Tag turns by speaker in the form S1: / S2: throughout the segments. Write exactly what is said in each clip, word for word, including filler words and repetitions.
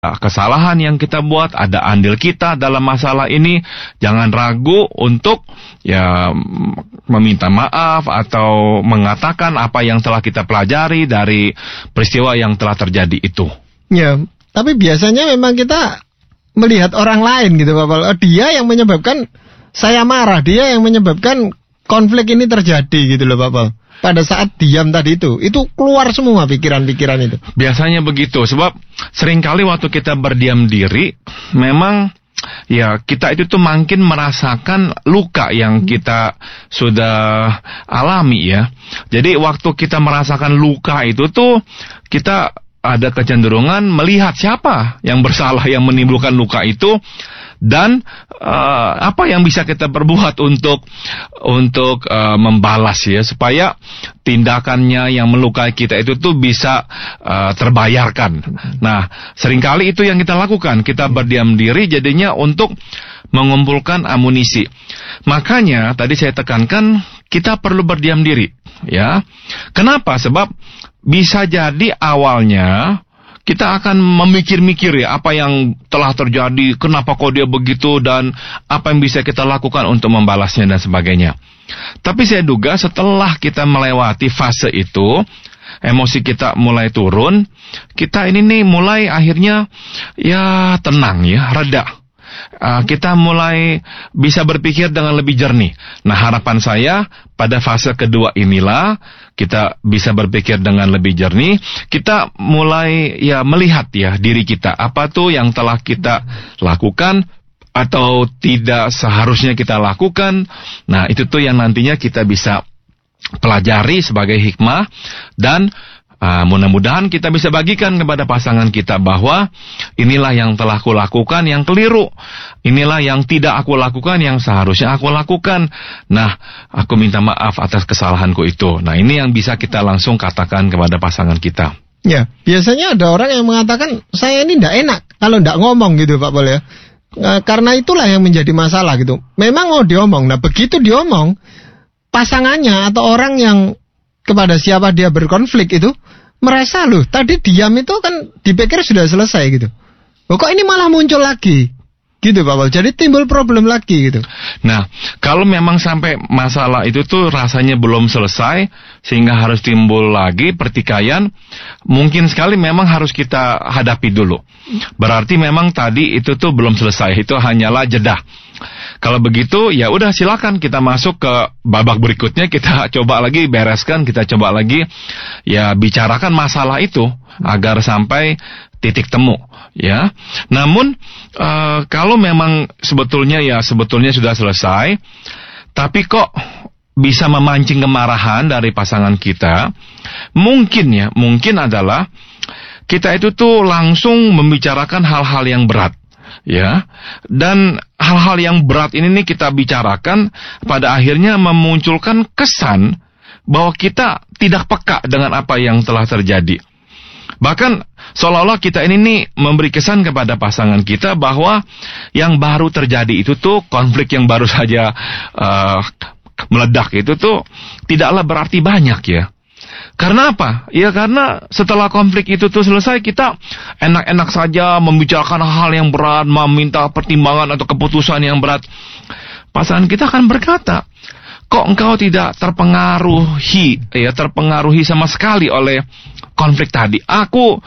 S1: kesalahan yang kita buat, ada andil kita dalam masalah ini, jangan ragu untuk ya meminta maaf atau mengatakan apa yang telah kita pelajari dari peristiwa yang telah terjadi itu.
S2: Ya, tapi biasanya memang kita melihat orang lain gitu Pak Paul. Oh, dia yang menyebabkan saya marah, dia yang menyebabkan konflik ini terjadi gitu loh Pak Paul. Pada saat diam tadi itu, itu keluar semua pikiran-pikiran itu.
S1: Biasanya begitu, sebab seringkali waktu kita berdiam diri, memang ya kita itu tuh makin merasakan luka yang kita sudah alami ya. Jadi waktu kita merasakan luka itu tuh, kita ada kecenderungan melihat siapa yang bersalah yang menimbulkan luka itu. Dan uh, apa yang bisa kita perbuat untuk untuk uh, membalas ya, supaya tindakannya yang melukai kita itu tuh bisa uh, terbayarkan. Nah, seringkali itu yang kita lakukan. Kita berdiam diri jadinya untuk mengumpulkan amunisi. Makanya tadi saya tekankan kita perlu berdiam diri ya. Kenapa? Sebab bisa jadi awalnya kita akan memikir-mikir ya apa yang telah terjadi, kenapa kok dia begitu, dan apa yang bisa kita lakukan untuk membalasnya dan sebagainya. Tapi saya duga setelah kita melewati fase itu, emosi kita mulai turun, kita ini nih mulai akhirnya ya tenang ya, reda. Uh, kita mulai bisa berpikir dengan lebih jernih. Nah, harapan saya pada fase kedua inilah kita bisa berpikir dengan lebih jernih. Kita mulai ya melihat ya diri kita, apa tuh yang telah kita lakukan atau tidak seharusnya kita lakukan. Nah, itu tuh yang nantinya kita bisa pelajari sebagai hikmah. Dan Uh, mudah-mudahan kita bisa bagikan kepada pasangan kita bahwa inilah yang telah aku lakukan yang keliru. Inilah yang tidak aku lakukan yang seharusnya aku lakukan. Nah, aku minta maaf atas kesalahanku itu. Nah, ini yang bisa kita langsung katakan kepada pasangan kita.
S2: Ya, biasanya ada orang yang mengatakan, saya ini tidak enak kalau tidak ngomong gitu Pak Paul ya. E, karena itulah yang menjadi masalah gitu. Memang mau diomong. Nah, begitu diomong, pasangannya atau orang yang kepada siapa dia berkonflik itu merasa loh tadi diam itu kan dipikir sudah selesai gitu. Oh, kok ini malah muncul lagi gitu Pak Paul. Jadi timbul problem lagi gitu.
S1: Nah, kalau memang sampai masalah itu tuh rasanya belum selesai sehingga harus timbul lagi pertikaian, mungkin sekali memang harus kita hadapi dulu. Berarti memang tadi itu tuh belum selesai, itu hanyalah jeda. Kalau begitu, ya udah silakan kita masuk ke babak berikutnya, kita coba lagi bereskan, kita coba lagi ya bicarakan masalah itu agar sampai titik temu, ya. Namun uh, kalau memang sebetulnya ya sebetulnya sudah selesai, tapi kok bisa memancing kemarahan dari pasangan kita, mungkin ya, mungkin adalah kita itu tuh langsung membicarakan hal-hal yang berat. Ya, dan hal-hal yang berat ini nih kita bicarakan pada akhirnya memunculkan kesan bahwa kita tidak peka dengan apa yang telah terjadi. Bahkan seolah-olah kita ini nih memberi kesan kepada pasangan kita bahwa yang baru terjadi itu tuh konflik yang baru saja uh, meledak itu tuh tidaklah berarti banyak ya. Karena apa? Ya karena setelah konflik itu tuh selesai, kita enak-enak saja membicarakan hal yang berat, meminta pertimbangan atau keputusan yang berat. Pasangan kita akan berkata, kok engkau tidak terpengaruhi, ya terpengaruhi sama sekali oleh konflik tadi? Aku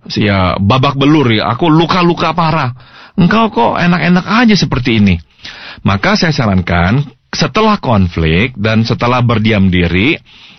S1: ya babak belur ya, aku luka-luka parah. Engkau kok enak-enak aja seperti ini. Maka saya sarankan, setelah konflik dan setelah berdiam diri,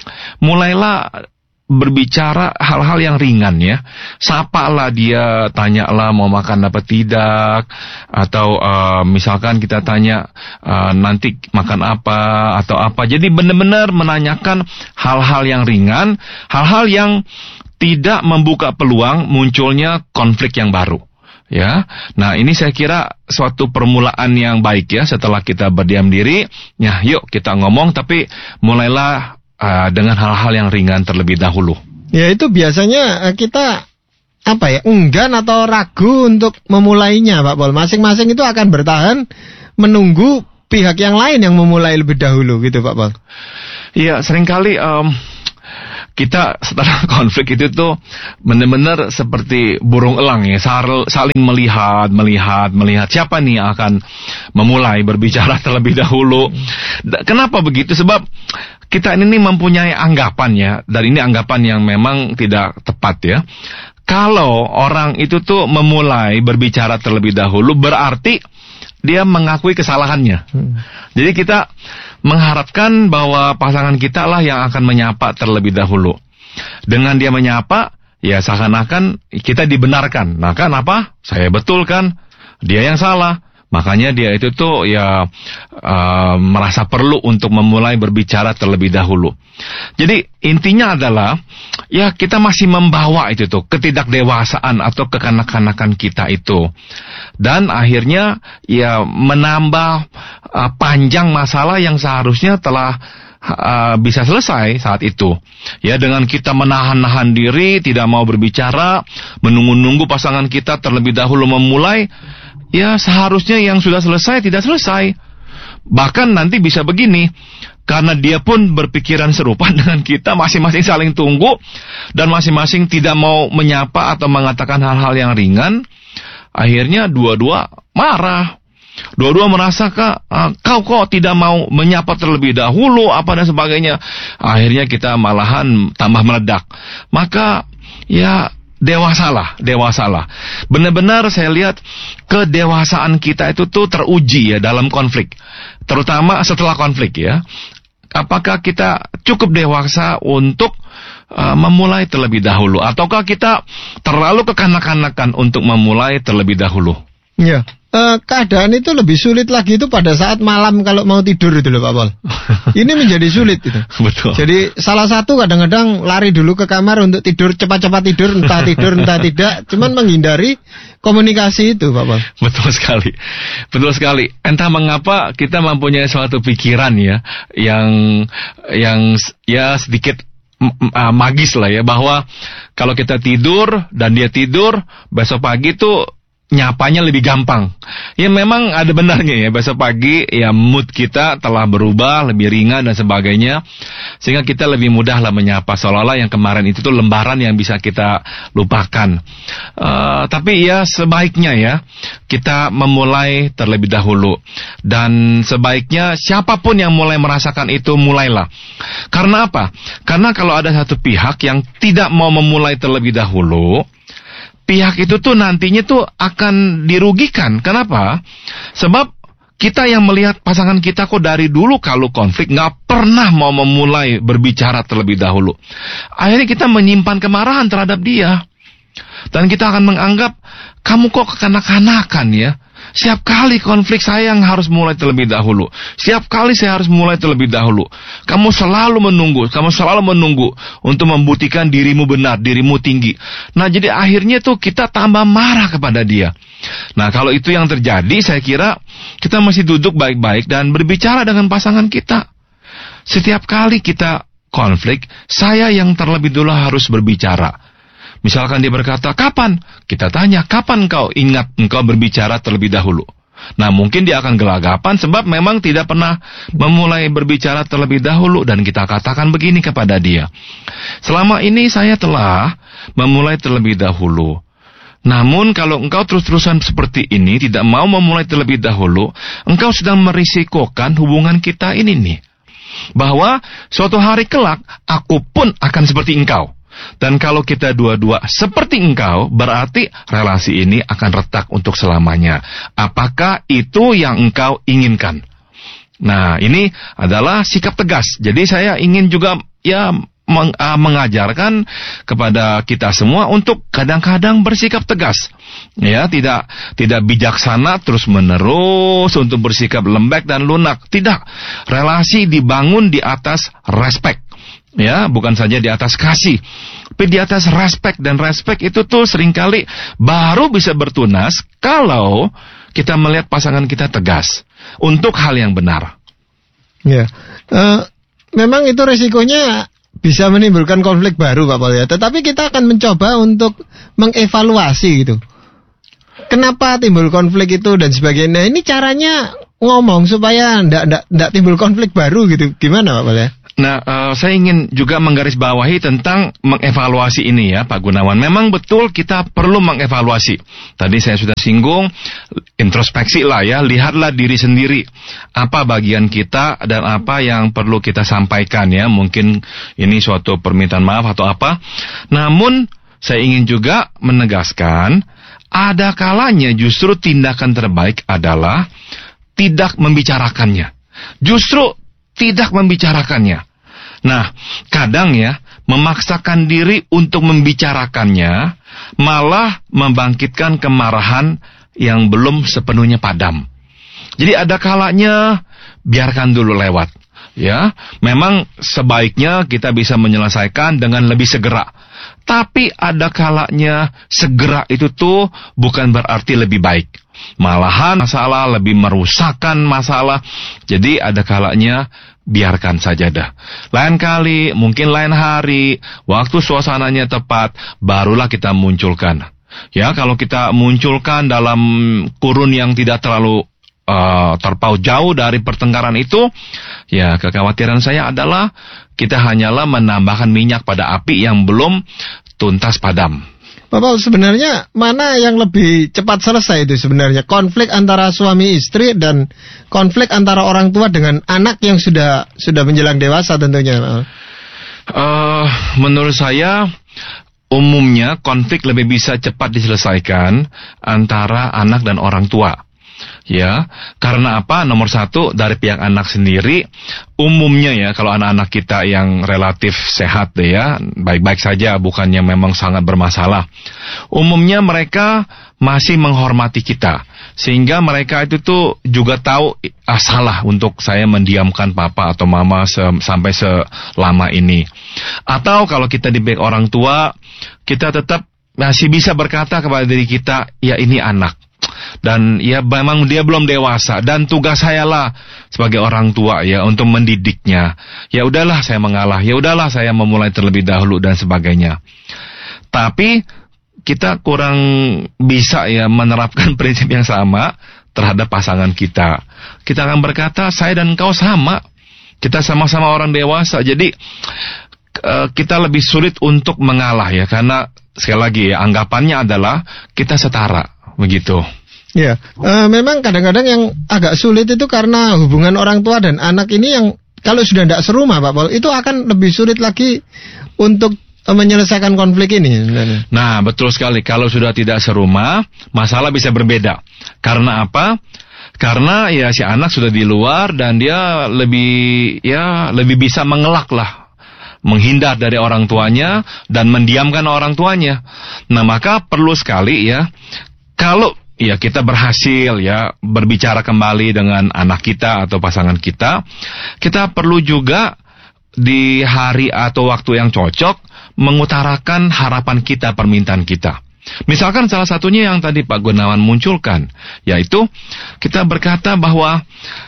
S1: mulailah berbicara hal-hal yang ringan ya. Sapalah dia, tanyalah mau makan apa tidak, atau uh, misalkan kita tanya uh, nanti makan apa atau apa. Jadi benar-benar menanyakan hal-hal yang ringan, hal-hal yang tidak membuka peluang munculnya konflik yang baru. Ya, nah ini saya kira suatu permulaan yang baik ya. Setelah kita berdiam diri, ya yuk kita ngomong, tapi mulailah Uh, dengan hal-hal yang ringan terlebih dahulu.
S2: Ya itu biasanya uh, kita apa ya enggan atau ragu untuk memulainya Pak Paul. Masing-masing itu akan bertahan menunggu pihak yang lain yang memulai lebih dahulu gitu Pak Paul.
S1: Iya seringkali um, kita setelah konflik itu tuh benar-benar seperti burung elang ya, saling melihat, melihat, melihat siapa nih yang akan memulai berbicara terlebih dahulu. Kenapa begitu? Sebab kita ini mempunyai anggapan ya, dan ini anggapan yang memang tidak tepat ya. Kalau orang itu tuh memulai berbicara terlebih dahulu, berarti dia mengakui kesalahannya. Hmm. Jadi kita mengharapkan bahwa pasangan kita lah yang akan menyapa terlebih dahulu. Dengan dia menyapa, ya seakan-akan kita dibenarkan. Nah kan apa? Saya betul kan? Dia yang salah. Makanya dia itu tuh ya uh, merasa perlu untuk memulai berbicara terlebih dahulu. Jadi intinya adalah ya kita masih membawa itu tuh ketidakdewasaan atau kekanak-kanakan kita itu. Dan akhirnya ya menambah uh, panjang masalah yang seharusnya telah uh, bisa selesai saat itu. Ya dengan kita menahan-nahan diri, tidak mau berbicara, menunggu-nunggu pasangan kita terlebih dahulu memulai. Ya seharusnya yang sudah selesai tidak selesai. Bahkan nanti bisa begini, karena dia pun berpikiran serupa dengan kita, masing-masing saling tunggu, dan masing-masing tidak mau menyapa atau mengatakan hal-hal yang ringan, akhirnya dua-dua marah. Dua-dua merasa, kau kok tidak mau menyapa terlebih dahulu, apa dan sebagainya. Akhirnya kita malahan tambah meledak. Maka ya dewasalah, dewasalah. Benar-benar saya lihat kedewasaan kita itu tuh teruji ya dalam konflik. Terutama setelah konflik ya. Apakah kita cukup dewasa untuk uh, memulai terlebih dahulu? Ataukah kita terlalu kekanak-kanakan untuk memulai terlebih dahulu?
S2: Ya. Uh, keadaan itu lebih sulit lagi itu pada saat malam kalau mau tidur itu loh Pak Pol. Ini menjadi sulit itu.
S1: Betul.
S2: Jadi salah satu kadang-kadang lari dulu ke kamar untuk tidur, cepat-cepat tidur, entah tidur entah tidak, cuman menghindari komunikasi itu Pak Pol.
S1: Betul sekali. Betul sekali. Entah mengapa kita mempunyai suatu pikiran ya yang yang ya sedikit uh, magis lah ya, bahwa kalau kita tidur dan dia tidur, besok pagi tuh nyapanya lebih gampang. Ya memang ada benarnya ya, besok pagi ya mood kita telah berubah, lebih ringan dan sebagainya, sehingga kita lebih mudah lah menyapa, seolah-olah yang kemarin itu tuh lembaran yang bisa kita lupakan. Uh, tapi ya sebaiknya ya kita memulai terlebih dahulu, dan sebaiknya siapapun yang mulai merasakan itu, mulailah. Karena apa? Karena kalau ada satu pihak yang tidak mau memulai terlebih dahulu, pihak itu tuh nantinya tuh akan dirugikan. Kenapa? Sebab kita yang melihat pasangan kita kok dari dulu kalau konflik nggak pernah mau memulai berbicara terlebih dahulu. Akhirnya kita menyimpan kemarahan terhadap dia. Dan kita akan menganggap, kamu kok kekanak-kanakan ya. Setiap kali konflik saya yang harus mulai terlebih dahulu. Setiap kali saya harus mulai terlebih dahulu. Kamu selalu menunggu, kamu selalu menunggu untuk membuktikan dirimu benar, dirimu tinggi. Nah, jadi akhirnya tuh kita tambah marah kepada dia. Nah, kalau itu yang terjadi, saya kira kita mesti duduk baik-baik dan berbicara dengan pasangan kita. Setiap kali kita konflik, saya yang terlebih dulu harus berbicara. Misalkan dia berkata, kapan? Kita tanya, kapan kau ingat engkau berbicara terlebih dahulu? Nah, mungkin dia akan gelagapan sebab memang tidak pernah memulai berbicara terlebih dahulu. Dan kita katakan begini kepada dia, selama ini saya telah memulai terlebih dahulu. Namun kalau engkau terus-terusan seperti ini, tidak mau memulai terlebih dahulu, engkau sedang merisikokan hubungan kita ini nih. Bahwa suatu hari kelak, aku pun akan seperti engkau. Dan kalau kita dua-dua seperti engkau, berarti relasi ini akan retak untuk selamanya. Apakah itu yang engkau inginkan? Nah, ini adalah sikap tegas. Jadi saya ingin juga ya meng, uh, mengajarkan kepada kita semua untuk kadang-kadang bersikap tegas. Ya, tidak tidak bijaksana terus-menerus untuk bersikap lembek dan lunak. Tidak. Relasi dibangun di atas respek. Ya, bukan saja di atas kasih, tapi di atas respek. Dan respek itu tuh seringkali baru bisa bertunas kalau kita melihat pasangan kita tegas untuk hal yang benar.
S2: Ya, uh, memang itu resikonya bisa menimbulkan konflik baru Pak Pol ya. Tetapi kita akan mencoba untuk mengevaluasi gitu. Kenapa timbul konflik itu dan sebagainya. Ini caranya ngomong supaya ndak ndak ndak timbul konflik baru gitu. Gimana Pak Pol ya?
S1: Nah, uh, saya ingin juga menggarisbawahi tentang mengevaluasi ini ya, Pak Gunawan. Memang betul kita perlu mengevaluasi. Tadi saya sudah singgung, introspeksi lah ya, lihatlah diri sendiri. Apa bagian kita dan apa yang perlu kita sampaikan ya. Mungkin ini suatu permintaan maaf atau apa. Namun, saya ingin juga menegaskan, ada kalanya justru tindakan terbaik adalah tidak membicarakannya. Justru tidak membicarakannya. Nah, kadang ya, memaksakan diri untuk membicarakannya malah membangkitkan kemarahan yang belum sepenuhnya padam. Jadi ada kalanya biarkan dulu lewat. Ya, memang sebaiknya kita bisa menyelesaikan dengan lebih segera. Tapi ada kalanya segera itu tuh bukan berarti lebih baik. Malahan masalah lebih merusakkan masalah. Jadi ada kalanya biarkan saja dah. Lain kali, mungkin lain hari, waktu suasananya tepat, barulah kita munculkan. Ya, kalau kita munculkan dalam kurun yang tidak terlalu uh, terpaut jauh dari pertengkaran itu, ya kekhawatiran saya adalah kita hanyalah menambahkan minyak pada api yang belum tuntas padam.
S2: Bapak, sebenarnya mana yang lebih cepat selesai itu sebenarnya? Konflik antara suami istri dan konflik antara orang tua dengan anak yang sudah sudah menjelang dewasa tentunya.
S1: Uh, menurut saya umumnya konflik lebih bisa cepat diselesaikan antara anak dan orang tua. Ya, karena apa? Nomor satu, dari pihak anak sendiri, umumnya ya, kalau anak-anak kita yang relatif sehat deh ya, baik-baik saja, bukannya memang sangat bermasalah. Umumnya mereka masih menghormati kita, sehingga mereka itu tuh juga tahu ah, salah untuk saya mendiamkan papa atau mama se- sampai selama ini. Atau kalau kita di pihak orang tua, kita tetap masih bisa berkata kepada diri kita, ya ini anak. Dan ya memang dia belum dewasa, dan tugas saya lah sebagai orang tua ya untuk mendidiknya. Ya udahlah saya mengalah, ya udahlah saya memulai terlebih dahulu dan sebagainya. Tapi kita kurang bisa ya menerapkan prinsip yang sama terhadap pasangan kita. Kita akan berkata saya dan kau sama. Kita sama-sama orang dewasa. Jadi uh, kita lebih sulit untuk mengalah ya, karena sekali lagi ya, anggapannya adalah kita setara. Begitu.
S2: Ya, uh, memang kadang-kadang yang agak sulit itu karena hubungan orang tua dan anak ini yang kalau sudah tidak serumah, Pak Paul, itu akan lebih sulit lagi untuk uh, menyelesaikan konflik ini.
S1: Nah, betul sekali. Kalau sudah tidak serumah, masalah bisa berbeda. Karena apa? Karena ya si anak sudah di luar dan dia lebih ya lebih bisa mengelak lah, menghindar dari orang tuanya dan mendiamkan orang tuanya. Nah, maka perlu sekali ya, kalau ya kita berhasil ya berbicara kembali dengan anak kita atau pasangan kita, kita perlu juga di hari atau waktu yang cocok mengutarakan harapan kita, permintaan kita. Misalkan salah satunya yang tadi Pak Gunawan munculkan, yaitu kita berkata bahwa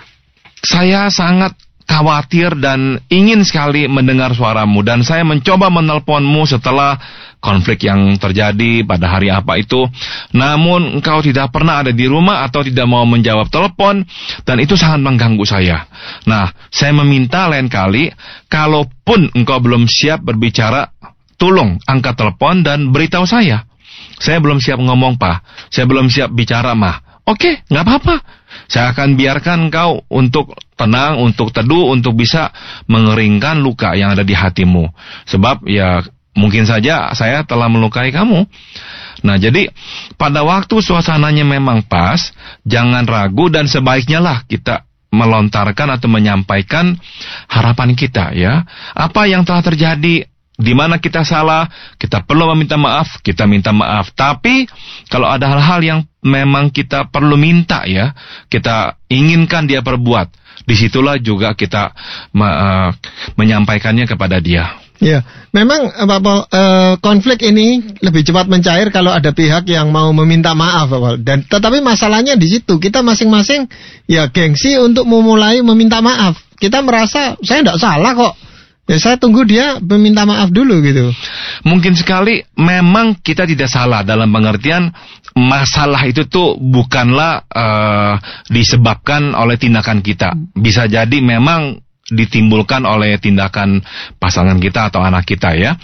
S1: saya sangat khawatir dan ingin sekali mendengar suaramu, dan saya mencoba menelponmu setelah konflik yang terjadi pada hari apa itu, namun engkau tidak pernah ada di rumah atau tidak mau menjawab telepon, dan itu sangat mengganggu saya. Nah, saya meminta lain kali, kalaupun engkau belum siap berbicara, tolong angkat telepon dan beritahu saya. Saya belum siap ngomong, Pak. Saya belum siap bicara, Mah. Oke, nggak apa-apa. Saya akan biarkan engkau untuk tenang, untuk teduh, untuk bisa mengeringkan luka yang ada di hatimu. Sebab ya mungkin saja saya telah melukai kamu. Nah, jadi pada waktu suasananya memang pas, jangan ragu dan sebaiknya lah kita melontarkan atau menyampaikan harapan kita ya. Apa yang telah terjadi, di mana kita salah, kita perlu meminta maaf, kita minta maaf. Tapi kalau ada hal-hal yang memang kita perlu minta ya, kita inginkan dia perbuat, disitulah juga kita me- uh, menyampaikannya kepada dia.
S2: Ya, memang Pak Paul, uh, konflik ini lebih cepat mencair kalau ada pihak yang mau meminta maaf, Pak Paul. Dan tetapi masalahnya di situ, kita masing-masing ya gengsi untuk memulai meminta maaf. Kita merasa saya tidak salah kok. Ya saya tunggu dia meminta maaf dulu gitu.
S1: Mungkin sekali memang kita tidak salah dalam pengertian masalah itu tuh bukanlah uh, disebabkan oleh tindakan kita. Bisa jadi memang ditimbulkan oleh tindakan pasangan kita atau anak kita ya.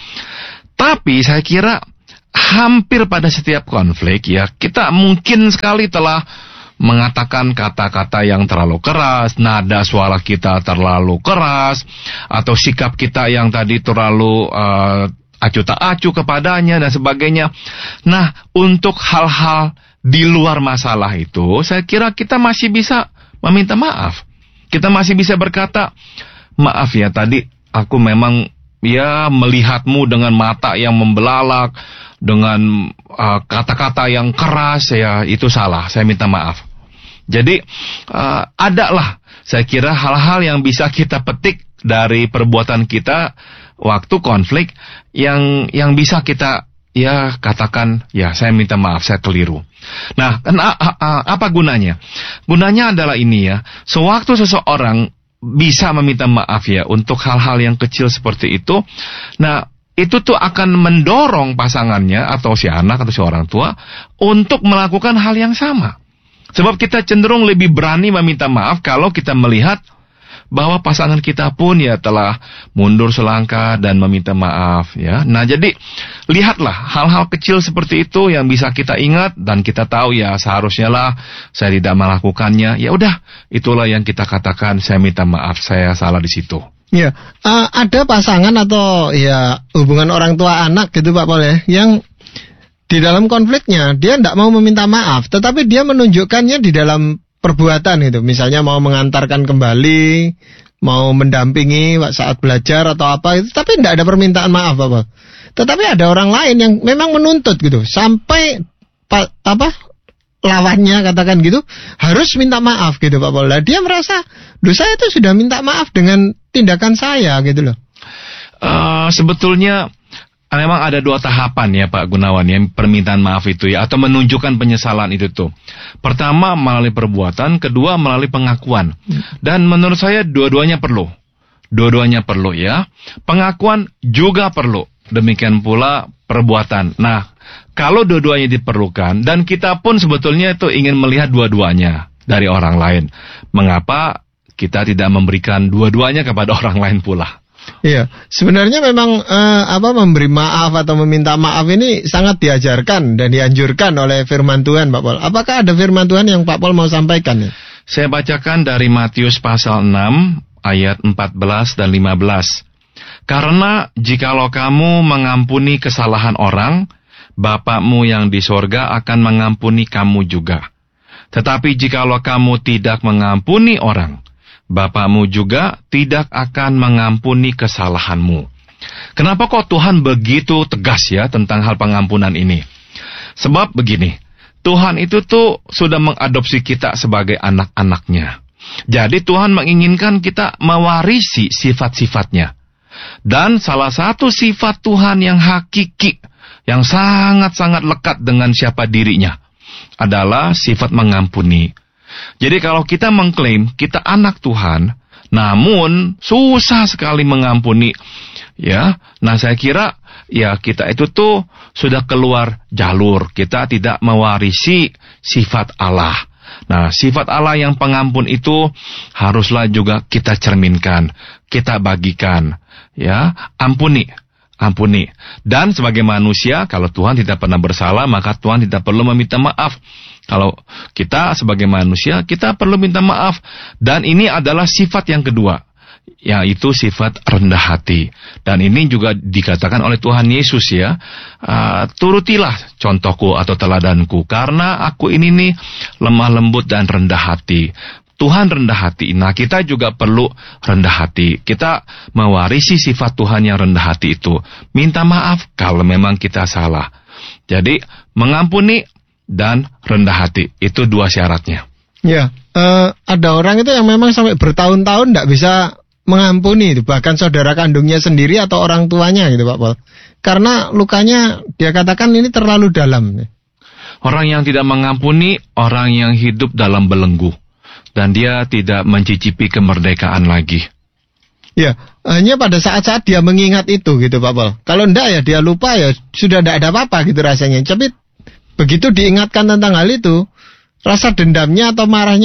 S1: Tapi saya kira hampir pada setiap konflik ya, kita mungkin sekali telah mengatakan kata-kata yang terlalu keras, nada suara kita terlalu keras, atau sikap kita yang tadi terlalu uh, acuh tak acuh kepadanya dan sebagainya. Nah, untuk hal-hal di luar masalah itu, saya kira kita masih bisa meminta maaf. Kita masih bisa berkata, maaf ya tadi aku memang ya melihatmu dengan mata yang membelalak, dengan uh, kata-kata yang keras, ya itu salah, saya minta maaf. Jadi uh, adalah saya kira hal-hal yang bisa kita petik dari perbuatan kita waktu konflik yang yang bisa kita ya katakan ya saya minta maaf, saya keliru. Nah, kan, a, a, apa gunanya? Gunanya adalah ini ya, sewaktu seseorang bisa meminta maaf ya untuk hal-hal yang kecil seperti itu, nah itu tuh akan mendorong pasangannya atau si anak atau si orang tua untuk melakukan hal yang sama. Sebab kita cenderung lebih berani meminta maaf kalau kita melihat bahwa pasangan kita pun ya telah mundur selangkah dan meminta maaf ya. Nah, jadi lihatlah hal-hal kecil seperti itu yang bisa kita ingat dan kita tahu ya seharusnya lah saya tidak melakukannya. Ya udah, itulah yang kita katakan saya minta maaf, saya salah di situ.
S2: Ya, uh, ada pasangan atau ya hubungan orang tua anak gitu Pak Paul ya, yang di dalam konfliknya dia tidak mau meminta maaf, tetapi dia menunjukkannya di dalam perbuatan itu. Misalnya mau mengantarkan kembali, mau mendampingi saat belajar atau apa itu, tapi tidak ada permintaan maaf apa. Tetapi ada orang lain yang memang menuntut gitu, sampai pa, apa lawannya katakan gitu harus minta maaf gitu Pak Paul. Dia merasa, loh saya itu sudah minta maaf dengan tindakan saya gitu loh.
S1: Uh, sebetulnya memang ada dua tahapan ya Pak Gunawan ya, permintaan maaf itu ya, atau menunjukkan penyesalan itu tuh. Pertama melalui perbuatan, kedua melalui pengakuan. Dan menurut saya dua-duanya perlu. Dua-duanya perlu ya. Pengakuan juga perlu. Demikian pula perbuatan. Nah, kalau dua-duanya diperlukan, dan kita pun sebetulnya itu ingin melihat dua-duanya dari orang lain. Mengapa kita tidak memberikan dua-duanya kepada orang lain pula?
S2: Iya, sebenarnya memang eh, apa memberi maaf atau meminta maaf ini sangat diajarkan dan dianjurkan oleh firman Tuhan, Pak Paul. Apakah ada firman Tuhan yang Pak Paul mau sampaikan? Ya?
S1: Saya bacakan dari Matius pasal enam ayat empat belas dan lima belas. Karena jikalau kamu mengampuni kesalahan orang, Bapakmu yang di sorga akan mengampuni kamu juga. Tetapi jikalau kamu tidak mengampuni orang, Bapakmu juga tidak akan mengampuni kesalahanmu. Kenapa kok Tuhan begitu tegas ya tentang hal pengampunan ini? Sebab begini, Tuhan itu tuh sudah mengadopsi kita sebagai anak-anaknya. Jadi Tuhan menginginkan kita mewarisi sifat-sifatnya. Dan salah satu sifat Tuhan yang hakiki, yang sangat-sangat lekat dengan siapa dirinya, adalah sifat mengampuni. Jadi kalau kita mengklaim kita anak Tuhan, namun susah sekali mengampuni, ya. Nah, saya kira ya kita itu tuh sudah keluar jalur. Kita tidak mewarisi sifat Allah. Nah, sifat Allah yang pengampun itu haruslah juga kita cerminkan, kita bagikan, ya. Ampuni, ampuni. Dan sebagai manusia, kalau Tuhan tidak pernah bersalah, maka Tuhan tidak perlu meminta maaf. Kalau kita sebagai manusia, kita perlu minta maaf. Dan ini adalah sifat yang kedua, yaitu sifat rendah hati. Dan ini juga dikatakan oleh Tuhan Yesus ya, uh, turutilah contohku atau teladanku, karena aku ini nih lemah lembut dan rendah hati. Tuhan rendah hati. Nah, kita juga perlu rendah hati. Kita mewarisi sifat Tuhan yang rendah hati itu. Minta maaf kalau memang kita salah. Jadi, mengampuni dan rendah hati. Itu dua syaratnya.
S2: Ya, uh, ada orang itu yang memang sampai bertahun-tahun tidak bisa mengampuni itu, bahkan saudara kandungnya sendiri atau orang tuanya gitu Pak Paul. Karena lukanya dia katakan ini terlalu dalam.
S1: Orang yang tidak mengampuni, orang yang hidup dalam belenggu. Dan dia tidak mencicipi kemerdekaan lagi.
S2: Ya, hanya pada saat-saat dia mengingat itu gitu Pak Paul. Kalau enggak ya dia lupa ya sudah tidak ada apa-apa gitu rasanya. Tapi begitu diingatkan tentang hal itu, rasa dendamnya atau marahnya itu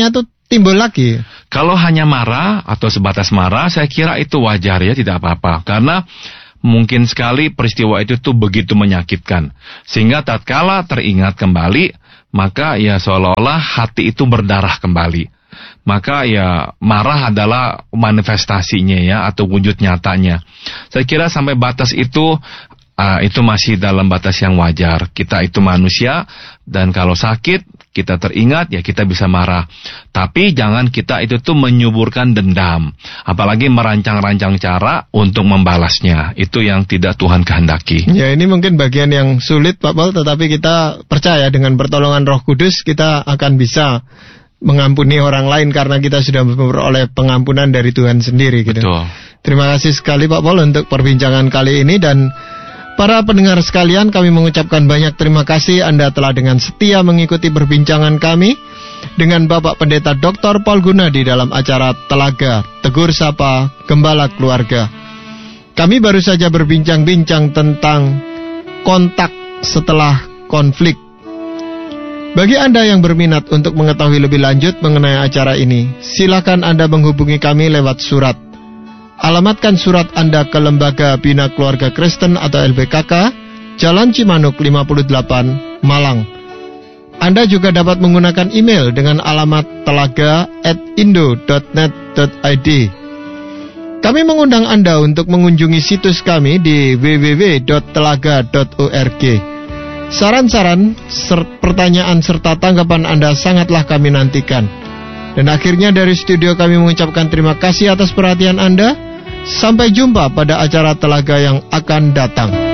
S2: timbul lagi.
S1: Kalau hanya marah atau sebatas marah, saya kira itu wajar ya, tidak apa-apa. Karena mungkin sekali peristiwa itu tuh begitu menyakitkan. Sehingga tatkala teringat kembali, maka ya seolah-olah hati itu berdarah kembali. Maka ya marah adalah manifestasinya ya, atau wujud nyatanya. Saya kira sampai batas itu, uh, itu masih dalam batas yang wajar. Kita itu manusia, dan kalau sakit, kita teringat, ya kita bisa marah. Tapi jangan kita itu tuh menyuburkan dendam. Apalagi merancang-rancang cara untuk membalasnya. Itu yang tidak Tuhan kehendaki.
S2: Ya, ini mungkin bagian yang sulit Pak Paul, tetapi kita percaya dengan pertolongan Roh Kudus, kita akan bisa mengampuni orang lain karena kita sudah memperoleh pengampunan dari Tuhan sendiri gitu.
S1: Betul.
S2: Terima kasih sekali Pak Paul untuk perbincangan kali ini, dan para pendengar sekalian, kami mengucapkan banyak terima kasih Anda telah dengan setia mengikuti perbincangan kami dengan Bapak Pendeta Doktor Paul Gunadi dalam acara Telaga Tegur Sapa Gembala Keluarga. Kami baru saja berbincang-bincang tentang kontak setelah konflik. Bagi Anda yang berminat untuk mengetahui lebih lanjut mengenai acara ini, silakan Anda menghubungi kami lewat surat. Alamatkan surat Anda ke Lembaga Bina Keluarga Kristen atau L B K K, Jalan Cimanuk lima puluh delapan, Malang. Anda juga dapat menggunakan email dengan alamat telaga at indo dot net dot i d. Kami mengundang Anda untuk mengunjungi situs kami di w w w dot telaga dot org. Saran-saran, ser- pertanyaan serta tanggapan Anda sangatlah kami nantikan. Dan akhirnya dari studio kami mengucapkan terima kasih atas perhatian Anda. Sampai jumpa pada acara Telaga yang akan datang.